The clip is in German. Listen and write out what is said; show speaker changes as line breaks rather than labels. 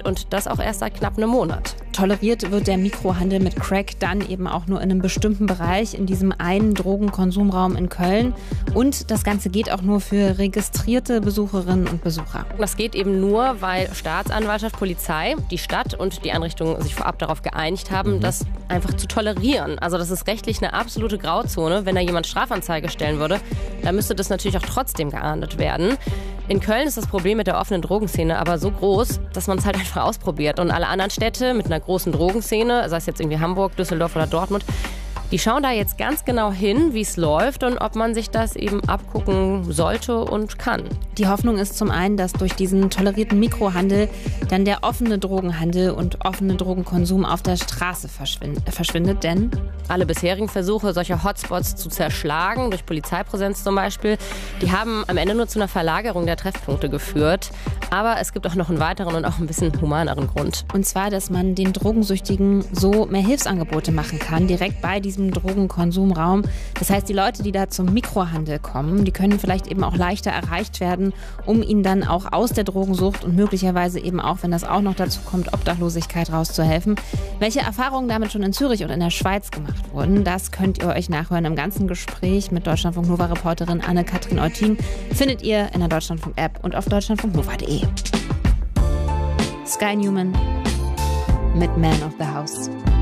und das auch erst seit knapp einem Monat.
Toleriert wird der Mikrohandel mit Crack dann eben auch nur in einem bestimmten Bereich, in diesem einen Drogenkonsumraum in Köln. Und das Ganze geht auch nur für registrierte Besucherinnen und Besucher.
Das geht eben nur, weil Staatsanwaltschaft, Polizei, die Stadt und die Einrichtungen sich vorab darauf geeinigt haben, das einfach zu tolerieren. Also das ist rechtlich eine absolute Grauzone. Wenn da jemand Strafanzeige stellen würde, dann müsste das natürlich auch trotzdem geahndet werden. In Köln ist das Problem mit der offenen Drogenszene aber so groß, dass man es halt einfach ausprobiert. Und alle anderen Städte mit einer großen Drogenszene, sei es jetzt irgendwie Hamburg, Düsseldorf oder Dortmund, die schauen da jetzt ganz genau hin, wie es läuft und ob man sich das eben abgucken sollte und kann.
Die Hoffnung ist zum einen, dass durch diesen tolerierten Mikrohandel dann der offene Drogenhandel und offene Drogenkonsum auf der Straße verschwindet, denn
alle bisherigen Versuche, solche Hotspots zu zerschlagen, durch Polizeipräsenz zum Beispiel, die haben am Ende nur zu einer Verlagerung der Treffpunkte geführt. Aber es gibt auch noch einen weiteren und auch ein bisschen humaneren Grund.
Und zwar, dass man den Drogensüchtigen so mehr Hilfsangebote machen kann, direkt bei diesem Drogenkonsumraum. Das heißt, die Leute, die da zum Mikrohandel kommen, die können vielleicht eben auch leichter erreicht werden, um ihnen dann auch aus der Drogensucht und möglicherweise eben auch, wenn das auch noch dazu kommt, Obdachlosigkeit rauszuhelfen. Welche Erfahrungen damit schon in Zürich und in der Schweiz gemacht wurden, das könnt ihr euch nachhören im ganzen Gespräch mit Deutschlandfunk-Nova-Reporterin Anne-Kathrin Eutin. Findet ihr in der Deutschlandfunk-App und auf deutschlandfunknova.de. Sky Newman mit Man of the House.